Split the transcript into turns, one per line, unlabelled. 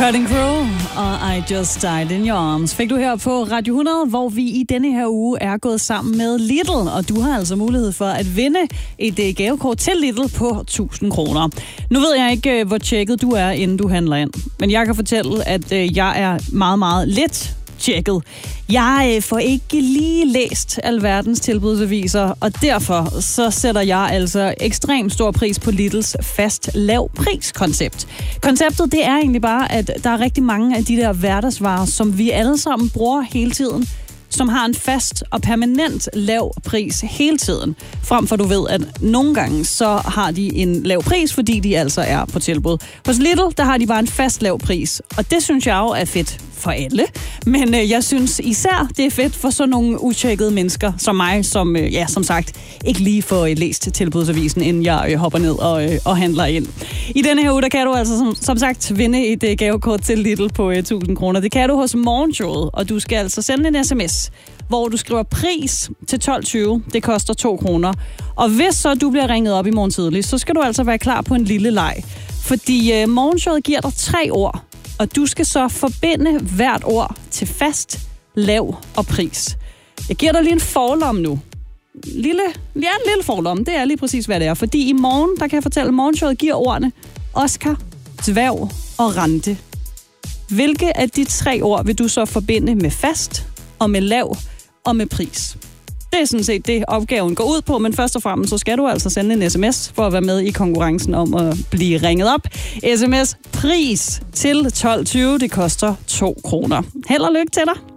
Cutting Crow og I Just Died in Your Arms fik du her på Radio 100, hvor vi i denne her uge er gået sammen med Lidl, og du har altså mulighed for at vinde et gavekort til Lidl på 1000 kroner. Nu ved jeg ikke, hvor tjekket du er, inden du handler ind, men jeg kan fortælle, at jeg er meget, meget lidt tjekket. Jeg får ikke lige læst alverdens tilbudsaviser, og derfor så sætter jeg altså ekstremt stor pris på Lidls fast lav pris-koncept. Konceptet, det er egentlig bare, at der er rigtig mange af de der hverdagsvarer, som vi alle sammen bruger hele tiden, som har en fast og permanent lav pris hele tiden. Frem for du ved, at nogle gange så har de en lav pris, fordi de altså er på tilbud. Hos Lidl, der har de bare en fast lav pris, og det synes jeg jo er fedt for alle. Men jeg synes især, det er fedt for sådan nogle utjekkede mennesker som mig, som som sagt ikke lige får læst tilbudsavisen, inden jeg hopper ned og handler ind. I denne her uge, der kan du altså som sagt vinde et gavekort til Lidl på 1000 kroner. Det kan du hos Morgenshowet, og du skal altså sende en sms, hvor du skriver pris til 12.20. Det koster 2 kroner. Og hvis så du bliver ringet op i morgen tidlig, så skal du altså være klar på en lille leg. Fordi Morgenshowet giver dig 3 ord, og du skal så forbinde hvert ord til fast, lav og pris. Jeg giver dig lige en forlom nu. En lille forlom, det er lige præcis, hvad det er. Fordi i morgen, der kan jeg fortælle, at Morgenshowet giver ordene Oscar, dværg og rente. Hvilke af de 3 ord vil du så forbinde med fast, og med lav og med pris? Det er sådan set det, opgaven går ud på, men først og fremmest så skal du altså sende en sms for at være med i konkurrencen om at blive ringet op. SMS pris til 12.20, det koster 2 kroner. Held og lykke til dig.